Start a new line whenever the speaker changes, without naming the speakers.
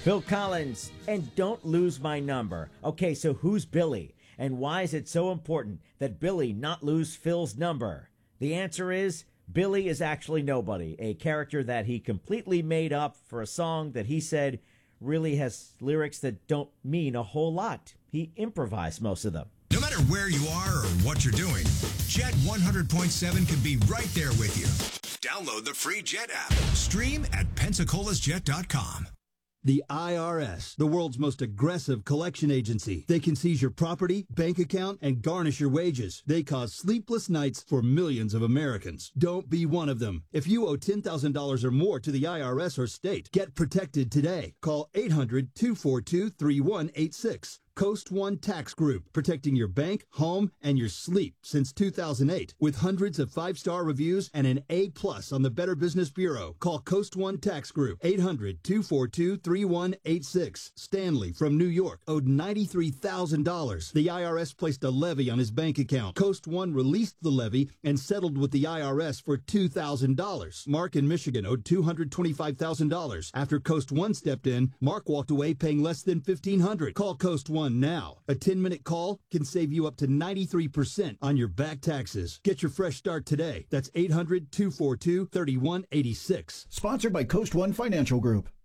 Phil Collins, and Don't Lose My Number. Okay, so who's Billy? And why is it so important that Billy not lose Phil's number? The answer is Billy is actually nobody, a character that he completely made up for a song that he said really has lyrics that don't mean a whole lot. He improvised most of them.
No matter where you are or what you're doing, Jet 100.7 can be right there with you. Download the free Jet app. Stream at PensacolaSjet.com.
The IRS, the world's most aggressive collection agency. They can seize your property, bank account, and garnish your wages. They cause sleepless nights for millions of Americans. Don't be one of them. If you owe $10,000 or more to the IRS or state, get protected today. Call 800-242-3186. Coast One Tax Group, protecting your bank, home, and your sleep since 2008. With hundreds of 5-star reviews and an A+ on the Better Business Bureau. Call Coast One Tax Group, 800-242-3186. Stanley from New York owed $93,000. The IRS placed a levy on his bank account. Coast One released the levy and settled with the IRS for $2,000. Mark in Michigan owed $225,000. After Coast One stepped in, Mark walked away paying less than $1,500. Call Coast One now. A 10-minute call can save you up to 93% on your back taxes. Get your fresh start today. That's 800-242-3186.
Sponsored by Coast One Financial Group.